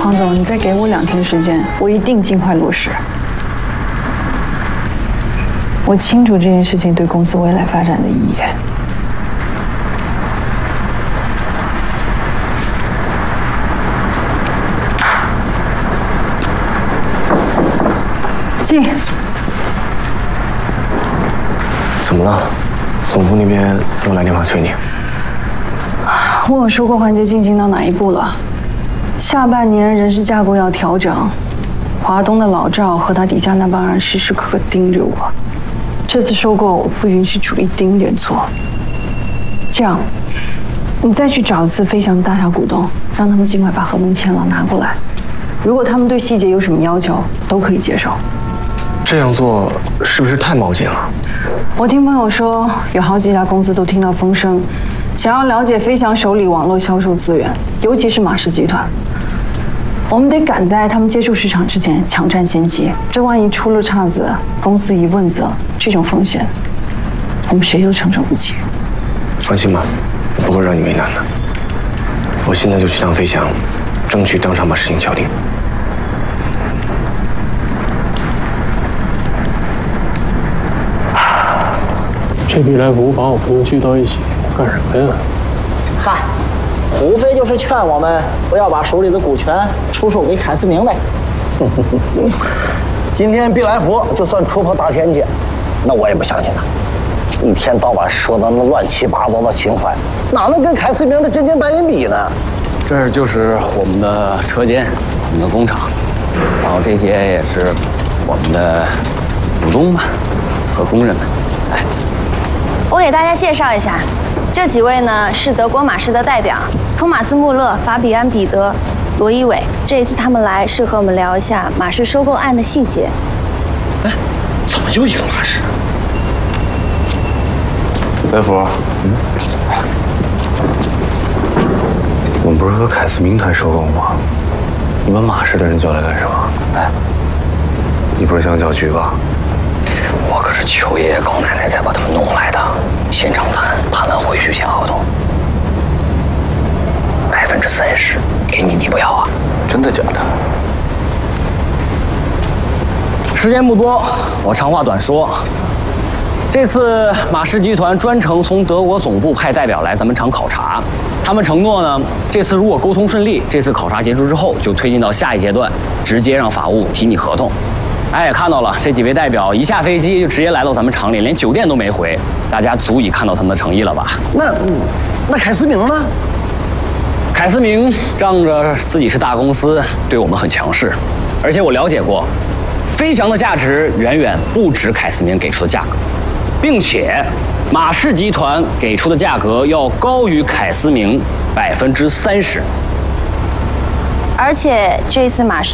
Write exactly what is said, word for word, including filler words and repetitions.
黄总，你再给我两天时间，我一定尽快落实。我清楚这件事情对公司未来发展的意义。进。 怎么了？总部那边又来电话催你？ 问我收购环节进行到哪一步了？下半年人事架构要调整，华东的老赵和他底下那帮人时时刻刻盯着我。这次收购我不允许主一丁点错。这样，你再去找一次飞翔的大小股东，让他们尽快把合同签了拿过来。如果他们对细节有什么要求，都可以接受。 这样做是不是太冒进了？ 我听朋友说，有好几家公司都听到风声，想要了解飞翔手里网络销售资源，尤其是马氏集团。我们得赶在他们接触市场之前抢占先机。这万一出了岔子，公司一问责，这种风险，我们谁都承受不起。 放心吧，我不会让你为难的。我现在就去趟飞翔，争取当场把事情敲定。 这比来福把我朋友聚到一起干什么呀？ 嗨，无非就是劝我们不要把手里的股权出售给凯思明呗。 今天毕来福就算戳破大天界，那我也不相信他。一天到晚说的那乱七八糟的情怀，哪能跟凯思明的真金白银比呢？ 这儿就是我们的车间，我们的工厂，然后这些也是我们的股东们和工人们。哎。 我给大家介绍一下，这几位呢是德国马氏的代表，托马斯·穆勒、法比安·彼得、罗一伟。这一次他们来是和我们聊一下马氏收购案的细节。 哎，怎么又一个马氏？ 来福，嗯，我们不是和凯思明谈收购吗？你把马氏的人叫来干什么？哎，你不是想搅局吧？ 我可是求爷爷告奶奶才把他们弄来的，现场谈，谈完回去签合同，百分之三十给你，你不要啊？ 真的假的？ 时间不多，我长话短说。这次马氏集团专程从德国总部派代表来咱们厂考察，他们承诺呢，这次如果沟通顺利，这次考察结束之后就推进到下一阶段，直接让法务提拟合同。大家也看到了，这几位代表一下飞机就直接来到咱们厂里，连酒店都没回，大家足以看到他们的诚意了吧？ 那那凯思明呢？ 凯思明仗着自己是大公司，对我们很强势，而且我了解过，飞翔的价值远远不止凯思明给出的价格，并且马氏集团给出的价格要高于凯思明百分之三十。 而且这次马氏